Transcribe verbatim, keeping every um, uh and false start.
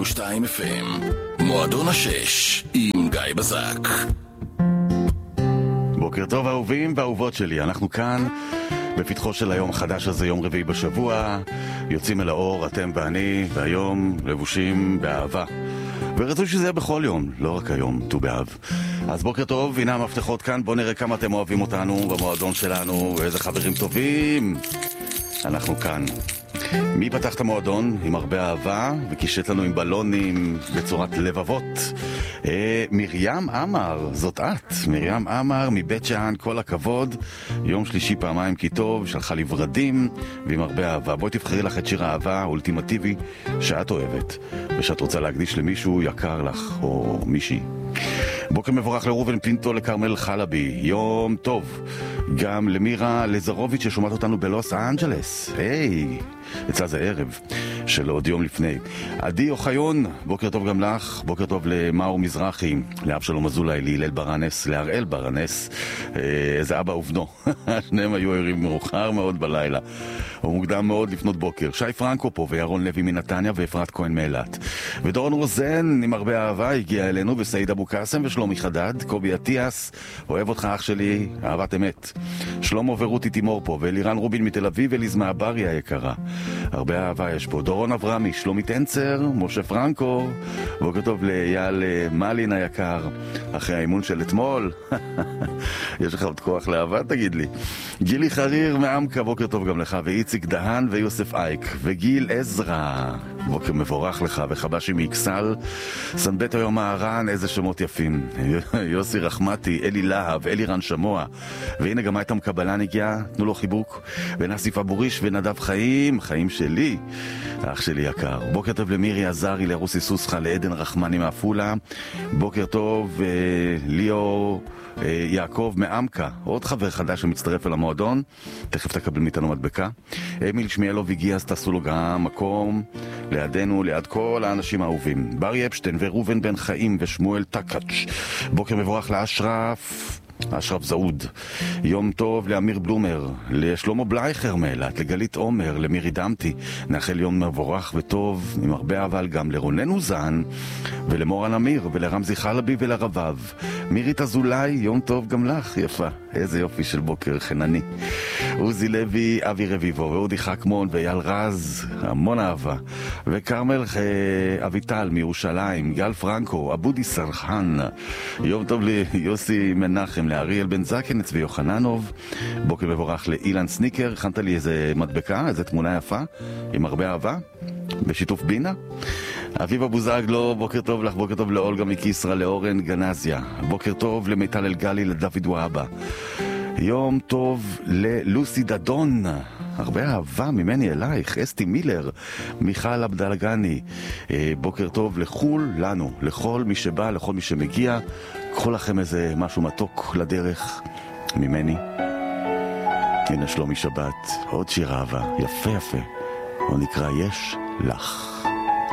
ושתיים אף אם, מועדון השש עם גיא בזק. בוקר טוב אהובים ואהובות שלי, אנחנו כאן בפתחו של היום החדש הזה, יום רביעי בשבוע, יוצאים אל האור, אתם ואני, והיום לבושים באהבה. ורצוי שזה יהיה בכל יום, לא רק היום, ט"ו באב. אז בוקר טוב, הנה המפתחות כאן, בואו נראה כמה אתם אוהבים אותנו במועדון שלנו, ואיזה חברים טובים. אנחנו כאן. מי פתח את המועדון? עם הרבה אהבה, וקישט לנו עם בלונים בצורת לבבות. אה, מרים אמר, זאת את, מרים אמר מבית שאן, כל הכבוד. יום שלישי פעמיים כי טוב, שלחה לי ורדים, ועם הרבה אהבה. בואי תבחרי לך את שיר האהבה האולטימטיבי שאת אוהבת, ושאת רוצה להקדיש למישהו יקר לך, או מישהי. בוקר מבורך לרובן פינטו, לקרמל חלבי, יום טוב. גם למירה לזרוביץ' ששומעת אותנו בלוס אנג'לס. היי, אצלה זה ערב של עוד יום לפני. עדי אוחיון, בוקר טוב גם לך. בוקר טוב למאור מזרחי, לאב שלום אזולאי, להילל ברנס, להראל ברנס, איזה אבא ובנו. שניהם היו ערים מאוחר מאוד בלילה, או מוקדם מאוד לפנות בוקר. שי פרנקו פה, וירון לוי מנתניה, ואפרת כהן מאילת. ודורון רוזן עם הרבה אהבה הגיע אלינו, וסעיד אבו קאסם ושלומי חדד. קובי עטיאס, אוהב אותך אח שלי, אהבת אמת. שלמה ורותי תימור פה, ואלירן רובין מתל אביב, אליזמה ברי היקרה. הרבה אהבה יש פה. דורון אברמי, שלומי טנצר, משה פרנקו, בוקר טוב לאייל מלין היקר, אחרי האימון של אתמול. יש לך עוד כוח לאהבה, תגיד לי. גילי חריר מעמקה, בוקר טוב גם לך, ואיציק דהן ויוסף אייק, וגיל עזרא, בוקר מבורך לך, וחבשי מאקסל, סנבט היום הערן, איזה שמות יפים. יוסי רחמתי, אלי להב, אלי רן שמוע, והנה גם הייתם קבלן הגיע, תנו לו חיבוק, ונסif אבוריש ונדב חיים, חיים שלי, אח שלי יקר. בוקר טוב למירי עזרי, לרוסי סוסחה, לעדן רחמני מאפולה, בוקר טוב ליאור יעקב מעמקה, עוד חבר חדש שמצטרף אל המועדון, תכף תקבל מאיתנו מדבקה. אמיל שמיאלוב הגיע, אז תעשו לו גם מקום לידינו, ליד כל האנשים האהובים. ברי אפשטיין ורובן בן חיים ושמואל טקאץ', בוקר מבורך לאשרף אשרף זעוד, יום טוב לאמיר בלומר, לשלמה בלייכר מאילת, לגלית עומר, למירי דמתי, נאחל יום מבורך וטוב עם הרבה אבל גם לרונן אוזן ולמורן אמיר ולרמזי חלבי ולרבב. מירית אזולאי, יום טוב גם לך, יפה, איזה יופי של בוקר חנני. עוזי לוי, אבי רביבו ואודי חכמון ואייל רז, המון אהבה. וקרמל אביטל מירושלים, גל פרנקו, אבודי סרחן, יום טוב ליוסי מנחם, לאריאל בן זקנץ ויוחננוב, בוקר מבורך לאילן סניקר. הכנת לי איזה מדבקה, איזה תמונה יפה עם הרבה אהבה בשיתוף בינה. אביב אבוזגלו, בוקר טוב לך, בוקר טוב לאולגה מקיסרה, לאורן גנזיה, בוקר טוב למיטל אלגלי, לדוד וואבה, יום טוב ללוסי דדון, הרבה אהבה ממני אלייך, אסתי מילר, מיכל עבדלגני, בוקר טוב לכול לנו, לכל מי שבא, לכל מי שמגיע, קחו לכם איזה משהו מתוק לדרך ממני. הנה שלומי שבת, עוד שיר אהבה, יפה יפה, הוא נקרא יש לך.